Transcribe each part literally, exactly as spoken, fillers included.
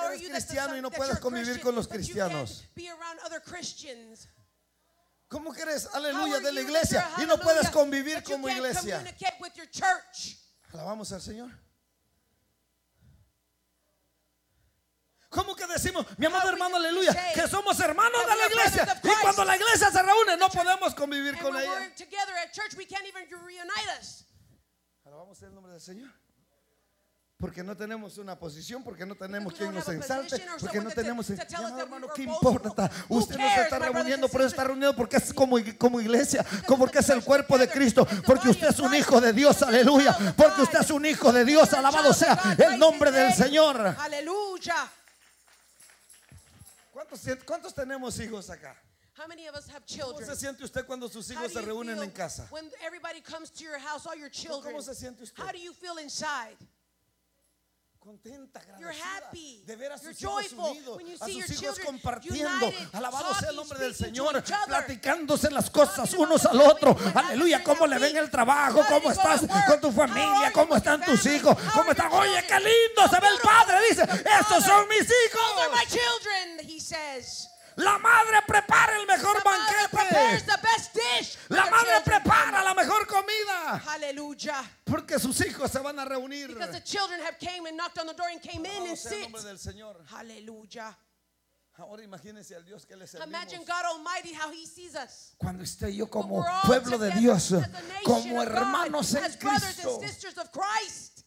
eres cristiano y no puedes convivir con los cristianos? ¿Cómo que eres, aleluya, de la iglesia y no puedes convivir como iglesia? Alabamos al Señor. ¿Cómo que decimos, mi amado hermano, aleluya, que somos hermanos de la iglesia, y cuando la iglesia se reúne no podemos convivir con ella? Alabamos el nombre del Señor. Porque no tenemos una posición, porque no tenemos quien nos exalte, porque no tenemos, mi amado hermano, ¿qué importa? Usted no se está reuniendo, por eso está reunido porque es como, como iglesia, como porque es el cuerpo de Cristo, porque usted es un hijo de Dios, aleluya, porque usted es un hijo de Dios, alabado sea el nombre del Señor. Aleluya. ¿Cuántos, ¿Cuántos tenemos hijos acá? How many of us have ¿Cómo children? se siente usted cuando sus How hijos do se you reúnen feel en casa? when everybody comes to your house, all your children? ¿Cómo se siente usted? How do you feel inside? Contenta, You're agradecida happy. de ver a You're sus hijos joyful unidos, when you a see your sus hijos children compartiendo, united, alabado sea el talking, nombre del speaking to Señor, each other, platicándose las cosas talking unos about al what otro, happened aleluya, during cómo that le ven week. el trabajo, How cómo did you estás go to work? con tu How are familia, you cómo with your están tus family? hijos, How cómo are están, your oye, children? qué lindo se ve el Beautiful. padre, dice, The estos son mis Those are my hijos. children, he says. La madre prepara el mejor The mother prepares banquete. the best dish for La their madre children. prepara la mejor comida, Hallelujah. porque sus hijos se van a reunir. Because the children have came and knocked on the door and came in and Alabado sea el sit. nombre del Señor. Hallelujah. Ahora imagínense al Dios que le servimos. Imagine God Almighty how he sees us. Cuando esté yo When como we're all pueblo de together Dios, as a nation como of God, hermanos en as brothers Cristo. and sisters of Christ.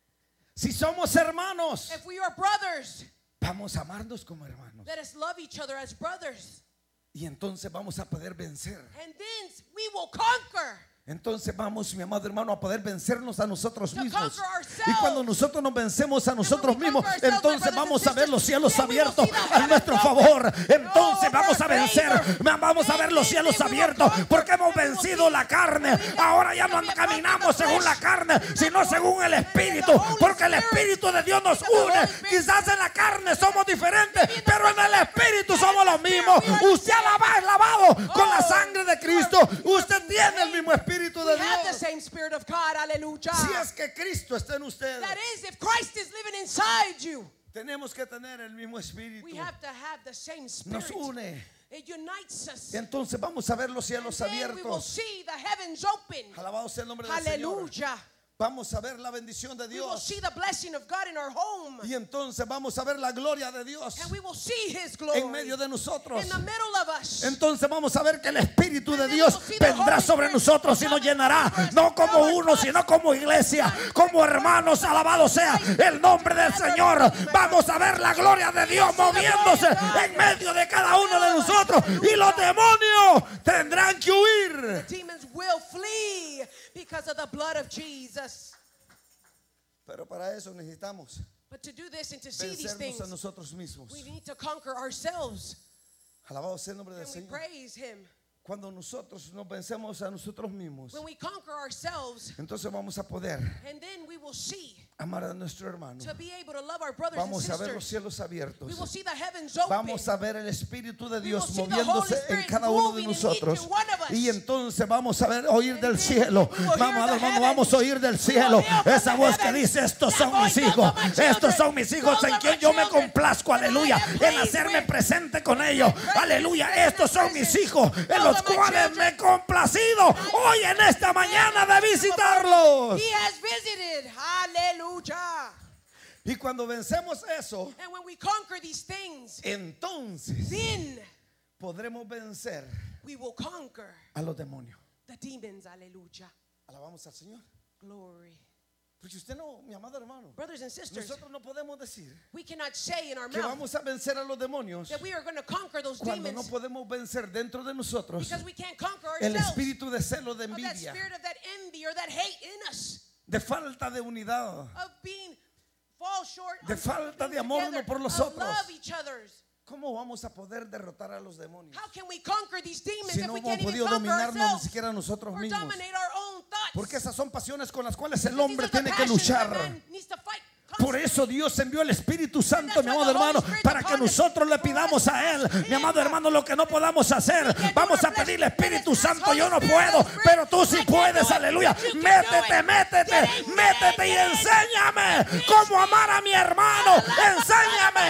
Si somos hermanos, If we are brothers, vamos a amarnos como hermanos. let us love each other as brothers. Y entonces vamos a poder vencer. And then we will conquer. Entonces vamos, mi amado hermano, a poder vencernos a nosotros To mismos. conquer ourselves. Y cuando nosotros nos vencemos a nosotros we mismos, conquer ourselves, my entonces brothers vamos and a ver los sisters, cielos then we will abiertos see the a heavens nuestro open. favor. Entonces Oh, vamos a our vencer, favor. vamos a ver los Then- cielos then we will abiertos, conquer. porque hemos Then we will vencido see. la carne. We will Ahora ya no be a caminamos conquer the según la flesh. carne, sino según el Espíritu, Holy porque el Spirit. Espíritu de Dios nos Because the une. Holy Spirit- Quizás en la carne somos diferentes, Maybe in the pero en el Espíritu somos los Spirit mismos. we are the Usted alaba- es lavado con la Oh, sangre de Cristo. Usted tiene el mismo Espíritu de We have the Dios. same Spirit of God. Hallelujah. Si es que Cristo está en usted, That is, if Christ is living inside you, tenemos que tener el mismo Espíritu. we have to have the same Nos Spirit. une. It unites us. Entonces vamos a ver los cielos And then we will abiertos. see the heavens open. Alabado sea el nombre del Señor. Hallelujah. Vamos a ver la bendición de We will Dios. see the blessing of God in our home. Y entonces vamos a ver la gloria de Dios And we will see His glory en medio de nosotros. in the middle of us. Entonces vamos a ver que el Espíritu de And then Dios we will see the vendrá Holy sobre Spirit nosotros y nos llenará, no como uno, sino como iglesia, como hermanos. Alabado sea el nombre del Señor. Vamos a ver la gloria de Dios moviéndose en medio de cada uno de nosotros, y los demonios tendrán que huir. The demons will flee because of the blood of Jesus. Pero para eso necesitamos But to do this and to see these vencernos things, a nosotros mismos. we need to conquer ourselves. Alabado sea el nombre del And we Señor. praise Him. Cuando nosotros nos vencemos a nosotros mismos, When we conquer ourselves, entonces vamos a poder and then we will see, amar a nuestro hermano. to be able to love our brothers Vamos and a ver los sisters. cielos abiertos. We will see the heavens open. Vamos a ver el Espíritu de Dios will see the moviéndose Holy en Spirit cada uno de moving in each nosotros. and one of us. Y entonces vamos a ver, oír del then cielo. we will hear Vamos, the hermano, heavens. vamos a oír del We will cielo. hear from Esa the voz que heavens. dice: estos That son mis voice, those hijos. are my children. Estos son mis hijos Those en are quien my yo me children. complazco. And I Aleluya. am En pleased hacerme with. presente con ellos. Aleluya. Estos son mis hijos en Those los are my cuales children. me he complacido hoy en esta mañana de visitarlos. He has visited. Hallelujah. Y cuando vencemos eso, And when we conquer these things, entonces then podremos vencer we will conquer a los demonios. the demons. Hallelujah. Alabamos al Señor. Glory. Porque usted no, mi amado hermano, Brothers and sisters, nosotros no podemos decir we cannot say in our que mouth vamos a vencer a los demonios that we are going to conquer those cuando no demons podemos vencer dentro de nosotros because we can't conquer el ourselves espíritu de celo, de of that envidia, spirit of that envy or that hate in us, de falta de unidad. of being fall short De of falta being de amor together, uno por los of otros. love each other's. ¿Cómo vamos a poder derrotar a los demonios How can we conquer these demons si if no we hemos can't even podido conquer dominarnos ni ourselves siquiera nosotros or mismos? dominate our own thoughts? Porque esas son pasiones con las cuales el These hombre are the tiene que passions that luchar. man needs to fight Por constantly. eso Dios envió el Espíritu Santo, that's mi why amado the Holy hermano, Spirit para que upon us, nosotros le for pidamos us to a Él. ask Mi amado Him. hermano, lo que no podamos hacer, We can't vamos do a our flesh. pedirle: Espíritu Let us ask, Santo, yo no Holy Spirit, puedo, Holy Spirit, pero tú I sí can't puedes, do it. aleluya. You can do Métete, it. métete, Get in, get métete in, y get in. enséñame cómo amar a mi hermano. Enséñame